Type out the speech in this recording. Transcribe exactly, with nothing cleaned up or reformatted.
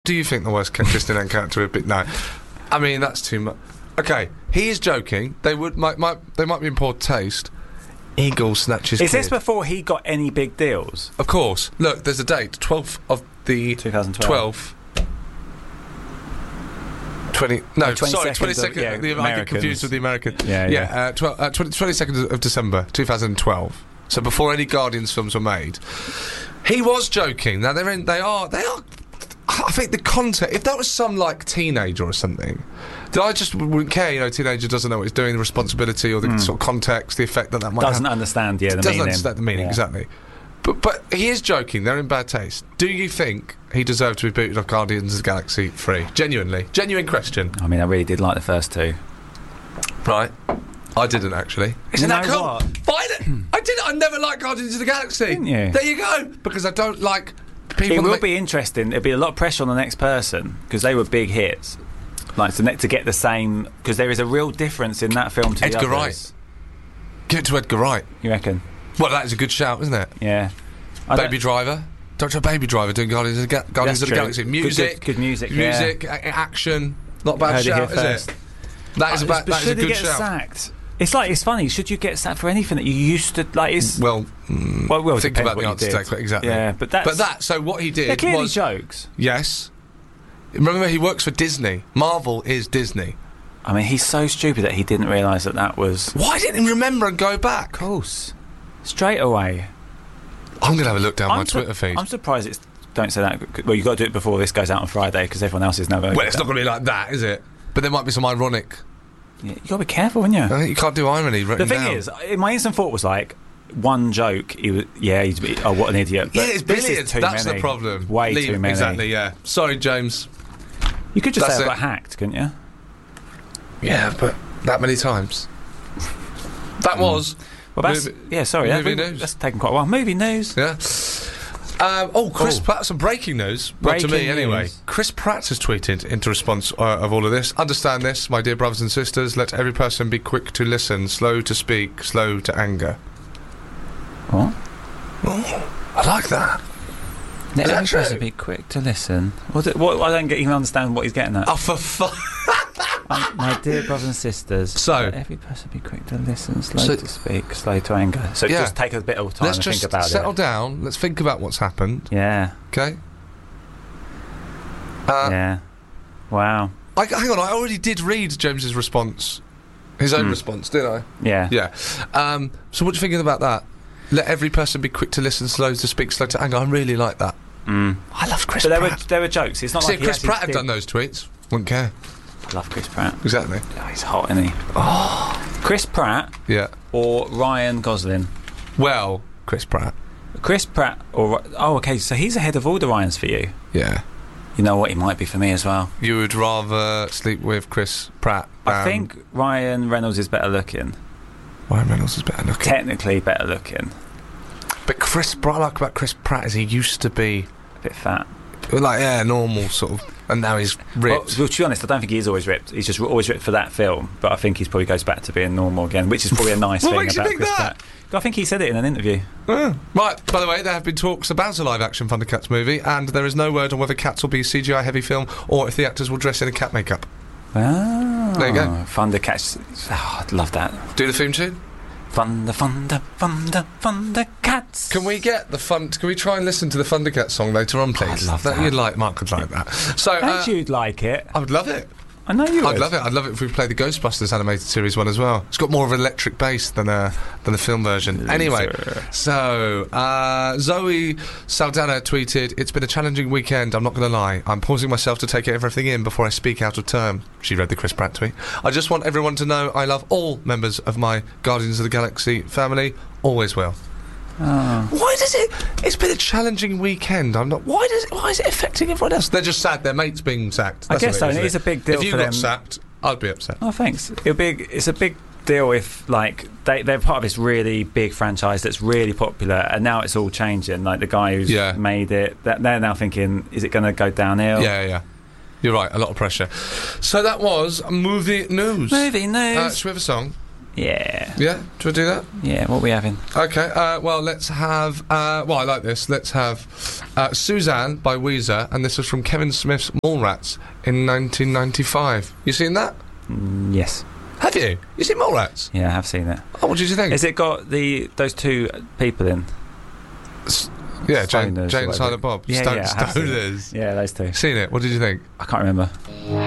do you think the worst Christian character would be? No. I mean, that's too much. Okay, he is joking. They would might, might they might be in poor taste. Eagle snatches Is kid. this before he got any big deals? Of course. Look, there's a date. twelfth of the... twenty twelve. twelfth. twenty... No, oh, sorry, twenty-second... Of, yeah, the, I get confused with the American. Yeah, yeah. yeah. Uh, twelve, uh, twenty, twenty-second of December, twenty twelve. So before any Guardians films were made. He was joking. Now, they're in... They are... They are... I think the content... If that was some, like, teenager or something... Then I just wouldn't care, you know, teenager doesn't know what he's doing, the responsibility or the mm. sort of context, the effect that that might doesn't have. understand, yeah, the doesn't meaning. understand the meaning, yeah. exactly. But but he is joking, they're in bad taste. Do you think he deserved to be booted off Guardians of the Galaxy three? Genuinely. Genuine question. I mean, I really did like the first two. Right. I didn't, actually. Isn't you that know cool? What? Find it! I did I never liked Guardians of the Galaxy. Didn't you? There you go. Because I don't like people... It will make be interesting. There'll be a lot of pressure on the next person, because they were big hits. Like, to, to get the same... Because there is a real difference in that film to Edgar the others. Wright. Give it to Edgar Wright. You reckon? Well, that is a good shout, isn't it? Yeah. I Baby Driver. Doctor Baby Driver doing Guardians of the, Ga Guardians of the Galaxy. Music. Good, good, good music, Music, yeah. action. Not a bad Heard shout, it is first. it? That is, uh, a ba that is a good get shout. Sacked? It's like, it's funny, should you get sacked for anything that you used to... Like, it's... Well, mm, well, well think about the answer to that, exactly. Yeah, but that's... But that, so what he did They're clearly was... jokes. Yes. Remember, he works for Disney. Marvel is Disney. I mean, he's so stupid that he didn't realise that that was... Why didn't he remember and go back? Of course. Straight away. I'm going to have a look down I'm my Twitter feed. I'm surprised it's... Don't say that. Well, you've got to do it before this goes out on Friday, because everyone else is now going to... Well, it's not going to be like that, is it? But there might be some ironic... Yeah, you've got to be careful, haven't you? I think you can't do irony The thing down. is, my instant thought was like, one joke, he was, yeah, he's, oh, what an idiot. But yeah, it's this brilliant. is too That's many. the problem. Way Leave, too many. Exactly, yeah. Sorry, James. You could just That's say I it. got hacked, couldn't you? Yeah, but that many times. That Mm. was... Well, that's... movie, yeah, sorry. movie that, news. That's taken quite a while. Movie news. Yeah. Um, oh, Chris Oh. Pratt, some breaking news. Well, to me, Breaking anyway. news. Chris Pratt has tweeted into response uh, of all of this. Understand this, my dear brothers and sisters. Let every person be quick to listen, slow to speak, slow to anger. What? Oh, I like that. Let Is that every person true? be quick to listen. What, do- what, I don't get, even understand what he's getting at. Oh, for fun. Um, my dear brothers and sisters, So- let every person be quick to listen, slow So- to speak, slow to anger. So Yeah. just take a bit of time Let's and just think about settle it. down. Let's think about what's happened. Yeah, Okay? Uh, yeah. Wow. I, hang on, I already did read James's response. His own Mm. response, didn't I? Yeah. Yeah. Um, so what are you thinking about that? Let every person be quick to listen, slow to speak, slow to anger. I really like that. Mm. I love Chris But there Pratt. were there were jokes. It's not See, like if he Chris actually Pratt had did- done those tweets, wouldn't care. I love Chris Pratt. Exactly. Oh, he's hot, isn't he? Oh. Chris Pratt Yeah. or Ryan Gosling? Well, Chris Pratt. Chris Pratt or Ry- oh, okay. So he's ahead of all the Ryans for you. Yeah. You know what? He might be for me as well. You would rather sleep with Chris Pratt I than- think Ryan Reynolds is better looking. Ryan Reynolds is better looking. Technically better looking. But Chris, what I like about Chris Pratt is he used to be A bit fat. like, yeah, normal sort of, and now he's Well, ripped. well, to be honest, I don't think he is always ripped. He's just always ripped for that film. But I think he probably goes back to being normal again, which is probably a nice What thing makes you about think Chris that? Pratt. I think he said it in an interview. Oh. Right, by the way, there have been talks about a live-action Thundercats movie, and there is no word on whether Cats will be a C G I-heavy film or if the actors will dress in a cat makeup. Ah, There you go. Thundercats. Oh, I'd love that. Do the theme tune? Thunder, thunder, thunder, Thundercats. Can we get the fun? Can we try and listen to the Thundercats song later on, please? I'd love that. You'd like, Mark would like that. So, And uh, you'd like it. I would love it. I know you would. I'd love it. I'd love it if we played the Ghostbusters animated series one as well. It's got more of an electric bass than a than the film version. Anyway, so uh, Zoe Saldana tweeted, "It's been a challenging weekend. I'm not going to lie. I'm pausing myself to take everything in before I speak out of term." She read the Chris Pratt tweet. "I just want everyone to know I love all members of my Guardians of the Galaxy family. Always will." Oh. Why does it? It's been a challenging weekend. I'm not. Why does? Why is it affecting everyone else? They're just sad. Their mate's being sacked. I That's guess what so, is, and it is isn't a big deal If you for got them. sacked, I'd be upset. Oh, thanks. It'll be, it's a big deal if, like, they, they're part of this really big franchise that's really popular, and now it's all changing. Like, the guy who's Yeah. made it, that they're now thinking, is it going to go downhill? Yeah, yeah. You're right, a lot of pressure. So that was movie news. Movie news. Uh, should we have a song? Yeah. Yeah? Do we do that? Yeah, what are we having? Okay, uh, well, let's have... Uh, well, I like this. Let's have uh, Suzanne by Weezer, and this was from Kevin Smith's Mallrats in nineteen ninety-five. You seen that? Mm, yes. Have you? You seen Mallrats? Yeah, I have seen it. Oh, what did you think? Has it got the those two people in? S- yeah, Jane, Stoners or Jane and whatever. Silent Bob. Yeah, Stone yeah, I have seen it. Stoners. Yeah, those two. Seen it? What did you think? I can't remember.